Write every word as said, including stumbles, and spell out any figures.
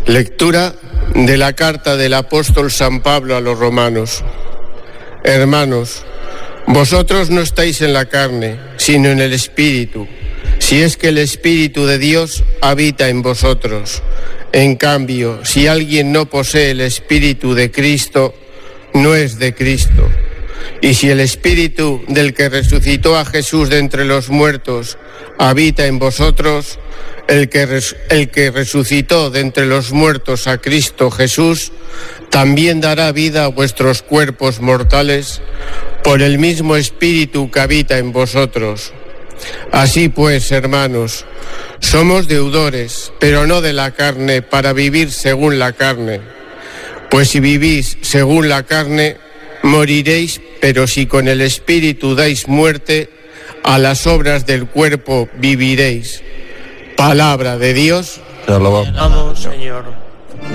Lectura de la carta del apóstol San Pablo a los romanos. Hermanos, vosotros no estáis en la carne, sino en el Espíritu, si es que el Espíritu de Dios habita en vosotros. En cambio, si alguien no posee el Espíritu de Cristo, no es de Cristo. Y si el Espíritu del que resucitó a Jesús de entre los muertos habita en vosotros, el que, res, el que resucitó de entre los muertos a Cristo Jesús, también dará vida a vuestros cuerpos mortales por el mismo Espíritu que habita en vosotros. Así pues, hermanos, somos deudores, pero no de la carne, para vivir según la carne. Pues si vivís según la carne, moriréis, pero si con el Espíritu dais muerte a las obras del cuerpo, viviréis. Palabra de Dios. Te alabamos, Señor.